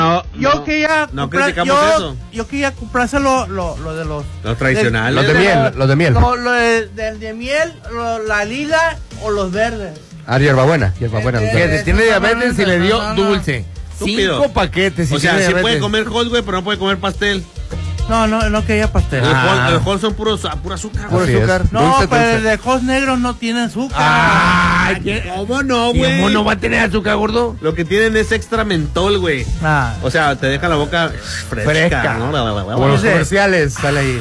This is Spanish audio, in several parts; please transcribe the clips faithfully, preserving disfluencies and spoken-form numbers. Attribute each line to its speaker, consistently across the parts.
Speaker 1: no.
Speaker 2: Yo
Speaker 1: no,
Speaker 2: quería.
Speaker 1: No
Speaker 2: comprar,
Speaker 1: criticamos
Speaker 2: yo,
Speaker 1: eso.
Speaker 2: Yo quería comprarse lo, lo, lo de los.
Speaker 1: Los tradicionales.
Speaker 3: Los de miel, los de miel.
Speaker 2: Lo, lo de, del de miel, lo, la lila o los verdes.
Speaker 3: Ah, hierbabuena, hierbabuena.
Speaker 2: Eh,
Speaker 4: Fíjate, tiene diabetes y le dio
Speaker 2: No, no, no.
Speaker 4: dulce.
Speaker 1: Estúpido.
Speaker 4: Cinco paquetes.
Speaker 1: O
Speaker 4: y
Speaker 1: sea,
Speaker 4: tiene
Speaker 1: sí
Speaker 4: diabetes.
Speaker 1: puede comer hot, güey, pero no puede comer pastel.
Speaker 2: No, no, no quería pastel.
Speaker 1: El
Speaker 4: Ah.
Speaker 1: hot- el hot son puros, puro azúcar.
Speaker 4: Puro
Speaker 3: Así es.
Speaker 4: azúcar.
Speaker 2: No,
Speaker 3: Dulce,
Speaker 2: pero
Speaker 3: dulce.
Speaker 2: el de Jos negros no tiene azúcar.
Speaker 4: Ay, ¿qué?
Speaker 1: ¿Cómo no,
Speaker 4: ¿Y
Speaker 1: güey?
Speaker 4: cómo no va a tener azúcar, gordo?
Speaker 1: Lo que tienen es extra mentol, güey.
Speaker 2: Ah.
Speaker 1: O sea, te deja la boca fresca,
Speaker 4: Fresca.
Speaker 1: ¿no?
Speaker 3: Como los
Speaker 2: Dice-
Speaker 3: comerciales, sale ahí.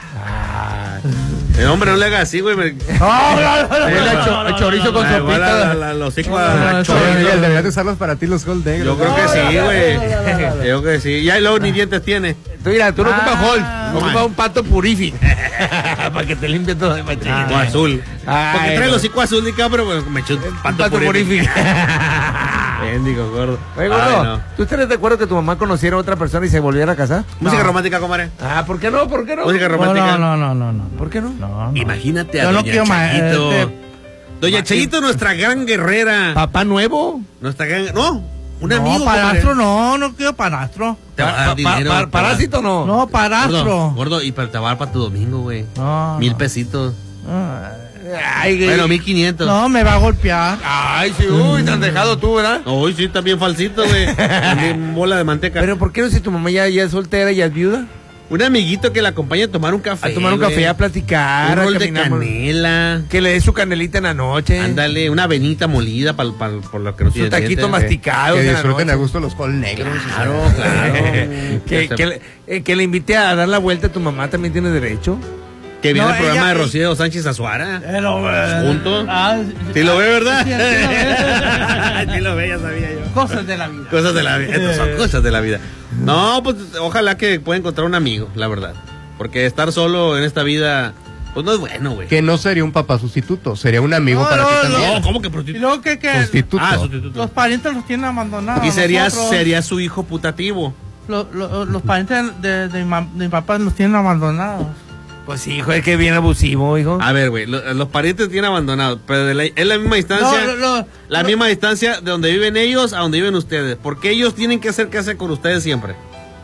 Speaker 1: El hombre no le haga así, güey. me-
Speaker 2: No, no, no, no,
Speaker 4: Él
Speaker 2: no,
Speaker 4: ha
Speaker 2: no,
Speaker 4: hecho-
Speaker 2: no,
Speaker 4: hecho chorizo
Speaker 2: no,
Speaker 4: con
Speaker 1: Ah,
Speaker 4: sopita.
Speaker 1: igual la- la- los hocico a-
Speaker 2: No, no,
Speaker 1: a
Speaker 2: no,
Speaker 1: chorizo.
Speaker 2: no,
Speaker 3: Miguel, deberías de usarlos para ti los gold negros.
Speaker 1: Yo creo que
Speaker 2: No,
Speaker 1: sí,
Speaker 2: no, no,
Speaker 1: güey.
Speaker 2: no, no, no, no.
Speaker 1: Yo creo que sí. Ya y luego ni dientes tiene.
Speaker 4: Tú mira, tú no
Speaker 2: Ah.
Speaker 4: ocupas Hall,
Speaker 1: No,
Speaker 4: ocupas
Speaker 1: man.
Speaker 4: un pato purific. Para que te limpie todo de machín.
Speaker 1: O azul.
Speaker 4: Ay,
Speaker 1: Porque trae el
Speaker 4: no.
Speaker 1: hocico azul, ni pero bueno, me echó un
Speaker 4: Un
Speaker 1: pato,
Speaker 4: pato
Speaker 1: purific.
Speaker 4: purific.
Speaker 1: Bendigo, gordo.
Speaker 4: Oye,
Speaker 1: Ay,
Speaker 4: gordo,
Speaker 1: no.
Speaker 4: ¿tú estarías de acuerdo que tu mamá conociera a otra persona y se volviera a casar?
Speaker 1: Música
Speaker 2: No.
Speaker 1: romántica, comadre.
Speaker 4: Ah, ¿por qué no? ¿Por qué no?
Speaker 1: Música
Speaker 2: No,
Speaker 1: romántica.
Speaker 2: no, no, no, no.
Speaker 4: ¿Por qué no?
Speaker 2: No, no.
Speaker 1: Imagínate a
Speaker 2: Yo no
Speaker 1: Doña
Speaker 2: quiero ma-
Speaker 1: Chayito.
Speaker 2: este-
Speaker 1: Doña Chayito, nuestra gran guerrera.
Speaker 4: ¿Papá nuevo?
Speaker 1: Nuestra gran. No, un
Speaker 2: no,
Speaker 1: amigo.
Speaker 2: padrastro
Speaker 1: comadre.
Speaker 2: no, no quiero padrastro.
Speaker 1: Te va a dar
Speaker 4: Pa- pa-
Speaker 1: dinero.
Speaker 4: pa-
Speaker 1: te va-
Speaker 4: ¿Parásito no?
Speaker 2: No,
Speaker 1: Gordo,
Speaker 2: padrastro.
Speaker 1: gordo, y para te va a dar para tu domingo, güey.
Speaker 2: No.
Speaker 1: Mil pesitos.
Speaker 2: Ah,
Speaker 4: Ay, güey.
Speaker 1: Bueno, mil quinientos.
Speaker 2: No, me va a golpear.
Speaker 4: Ay, sí, uy, te han dejado tú, ¿verdad?
Speaker 1: Uy, sí, también falsito, güey. También bola de manteca.
Speaker 4: Pero ¿por qué no si tu mamá ya, ya es soltera y ya es viuda?
Speaker 1: Un amiguito que la acompañe a tomar un café.
Speaker 4: A tomar un
Speaker 1: güey.
Speaker 4: café, a platicar,
Speaker 1: Un
Speaker 4: a
Speaker 1: rol de
Speaker 4: caminar,
Speaker 1: canela.
Speaker 4: que le dé su canelita en la noche.
Speaker 1: Ándale, una avenita molida para por lo que no
Speaker 4: Su
Speaker 1: tiene
Speaker 4: taquito
Speaker 1: dientes.
Speaker 4: masticado.
Speaker 3: Que
Speaker 4: en la
Speaker 3: disfruten
Speaker 4: noche.
Speaker 3: a gusto los gold negros.
Speaker 1: Claro, claro.
Speaker 4: que, que, le, eh, que le invite a dar la vuelta a tu mamá también tiene derecho.
Speaker 1: Que viene
Speaker 2: No,
Speaker 1: el programa
Speaker 2: ella-
Speaker 1: de Rocío Sánchez Azuara.
Speaker 2: Pero, eh,
Speaker 1: ¿Juntos?
Speaker 2: ah,
Speaker 1: Sí lo ve, ¿verdad?
Speaker 2: Sí, sí lo ve.
Speaker 1: Sí lo ve, ya sabía yo.
Speaker 2: Cosas de la vida.
Speaker 1: Cosas de la vida. Estas son cosas de la vida. No, pues ojalá que pueda encontrar un amigo, la verdad. Porque estar solo en esta vida, pues no es bueno, güey.
Speaker 3: Que no sería un papá sustituto, sería un amigo
Speaker 2: No,
Speaker 3: para
Speaker 2: no,
Speaker 3: ti
Speaker 2: no.
Speaker 3: también.
Speaker 1: No, ¿cómo que
Speaker 2: Y
Speaker 1: prostituto?
Speaker 2: luego que, que
Speaker 3: Sustituto.
Speaker 1: Ah, sustituto.
Speaker 2: los parientes los tienen abandonados.
Speaker 1: Y sería,
Speaker 2: nosotros.
Speaker 1: sería su hijo putativo.
Speaker 2: Lo- lo- los parientes de, de, mi mam- de mi papá los tienen abandonados.
Speaker 4: Pues sí, hijo, es que bien abusivo, hijo.
Speaker 1: A ver, güey, lo- los parientes tienen abandonados, pero de la- es la misma distancia.
Speaker 2: No, no, no,
Speaker 1: la
Speaker 2: no.
Speaker 1: misma distancia de donde viven ellos a donde viven ustedes. ¿Por qué ellos tienen que hacer casa con ustedes siempre?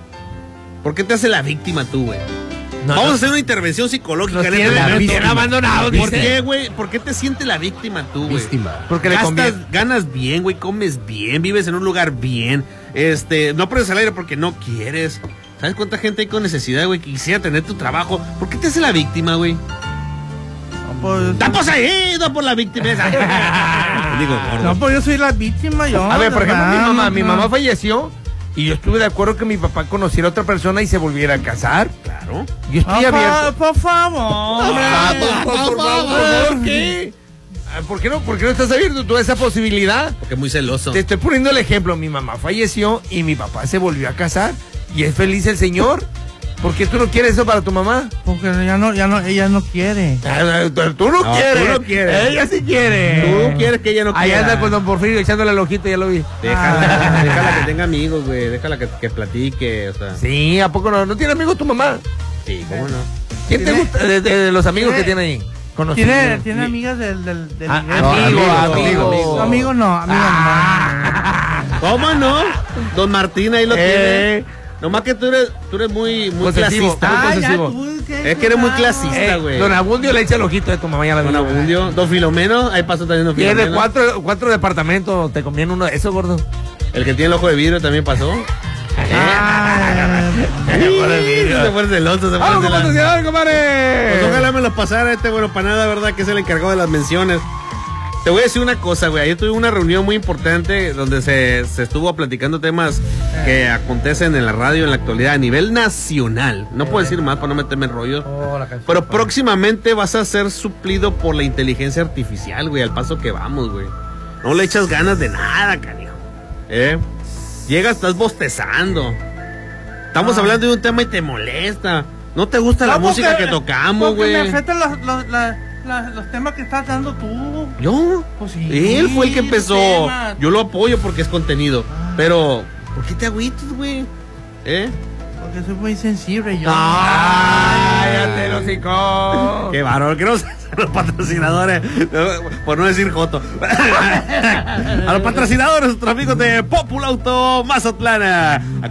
Speaker 1: ¿Por qué te hace la víctima tú, güey?
Speaker 4: No,
Speaker 1: Vamos
Speaker 4: no.
Speaker 1: a hacer una intervención psicológica.
Speaker 4: Los
Speaker 1: en
Speaker 4: tienen,
Speaker 1: este
Speaker 4: los
Speaker 1: momento.
Speaker 4: tienen abandonados,
Speaker 1: ¿Por
Speaker 4: dice.
Speaker 1: qué, güey? ¿Por qué te sientes la víctima tú, güey?
Speaker 3: Víctima.
Speaker 4: Porque le
Speaker 1: Gastas,
Speaker 4: conviene.
Speaker 1: ganas bien, güey, comes bien, vives en un lugar bien. Este, no prendes al aire porque no quieres. ¿Sabes cuánta gente hay con necesidad, güey, que quisiera tener tu trabajo? ¿Por qué te hace la víctima, güey?
Speaker 2: No, pues,
Speaker 1: ¡Está poseído por la víctima esa! Digo, gordo.
Speaker 2: no, pues yo soy la víctima, yo.
Speaker 4: A ver, por ejemplo, mi
Speaker 2: ¿verdad?
Speaker 4: mamá,
Speaker 2: No,
Speaker 4: mi
Speaker 2: no.
Speaker 4: mamá falleció y yo estuve de acuerdo que mi papá conociera a otra persona y se volviera a casar.
Speaker 1: Claro.
Speaker 4: Yo estoy
Speaker 2: Por, fa-
Speaker 4: abierto.
Speaker 2: por favor.
Speaker 4: Ah, por, por- por favor, ¿por qué? Ah, ¿Por qué no? ¿Por qué no estás abierto tú a esa posibilidad?
Speaker 1: Porque es muy celoso.
Speaker 4: Te estoy poniendo el ejemplo. Mi mamá falleció y mi papá se volvió a casar y es feliz el señor. ¿Por qué tú no quieres eso para tu mamá?
Speaker 2: Porque ya no, ya no, ella no quiere.
Speaker 4: Ah, Tú tú no
Speaker 1: No,
Speaker 4: quieres.
Speaker 1: tú no quieres.
Speaker 4: Ella sí quiere.
Speaker 1: Tú quieres que ella no
Speaker 4: Ahí
Speaker 1: quiera.
Speaker 4: anda con don Porfirio echándole el ojito, ya lo vi.
Speaker 1: Déjala, déjala que tenga amigos, güey. Déjala que, que platique, o sea.
Speaker 4: Sí, ¿a poco no? ¿No tiene amigos tu mamá?
Speaker 1: Sí, ¿cómo no?
Speaker 4: ¿Quién te
Speaker 2: ¿Tiene?
Speaker 4: gusta de, de- de los amigos
Speaker 2: ¿Tiene?
Speaker 4: que tiene ahí? Conocidos.
Speaker 2: Tiene, tiene amigas del, del, del
Speaker 4: Ah,
Speaker 2: Miguel.
Speaker 4: amigo,
Speaker 3: amigo,
Speaker 4: amigo,
Speaker 3: amigo.
Speaker 2: No, amigo no, amigo
Speaker 4: Ah.
Speaker 1: ¿Cómo no? Don Martín ahí lo
Speaker 4: Eh.
Speaker 1: tiene. Nomás que tú eres, tú eres muy, muy
Speaker 4: Posesivo.
Speaker 1: clasista.
Speaker 2: no.
Speaker 4: muy
Speaker 2: Ah, ya,
Speaker 4: posesivo.
Speaker 2: tú, ¿qué?
Speaker 1: Es que eres muy
Speaker 2: Ah,
Speaker 1: clasista.
Speaker 4: Eh,
Speaker 1: güey.
Speaker 4: don Abundio le echa el ojito de tu mamá, ya la vi.
Speaker 1: Don Abundio, Don Filomeno, ahí pasó también Don
Speaker 4: Tiene
Speaker 1: Filomeno.
Speaker 4: cuatro, cuatro departamentos, te conviene uno de esos, gordo.
Speaker 1: El que tiene el ojo de vidrio también pasó.
Speaker 2: Ah,
Speaker 1: Se fue celoso, se fue
Speaker 4: ¡Vamos,
Speaker 1: celoso.
Speaker 4: patrocinador, compadre!
Speaker 1: Pues ojalá me lo pasara este bueno para nada, ¿verdad? Que es el encargado de las menciones. Te voy a decir una cosa, güey. Ayer tuve una reunión muy importante donde se, se estuvo platicando temas que acontecen en la radio en la actualidad a nivel nacional. No puedo decir más para no meterme en rollo.
Speaker 2: Oh, la canción.
Speaker 1: Pero próximamente vas a ser suplido por la inteligencia artificial, güey, al paso que vamos, güey. No le echas ganas de nada, canijo. ¿Eh? Llegas, estás bostezando. Estamos
Speaker 2: Ah.
Speaker 1: hablando de un tema y te molesta. No te gusta la
Speaker 2: No, porque-
Speaker 1: música que tocamos,
Speaker 2: porque me
Speaker 1: güey.
Speaker 2: afectan los, los, la- la- los temas que estás dando tú.
Speaker 1: ¿Yo?
Speaker 2: Pues sí,
Speaker 1: Él fue el que empezó.
Speaker 2: temas.
Speaker 1: Yo lo apoyo porque es contenido.
Speaker 2: Ah.
Speaker 1: Pero, ¿por qué te agüitas, güey? ¿Eh?
Speaker 2: Porque soy muy sensible yo.
Speaker 4: ¡Ay, ya te lo hocico!
Speaker 1: Qué bárbaro, que no sean los patrocinadores, por no decir Joto. A los patrocinadores, nuestros amigos de Popul Auto Mazatlán.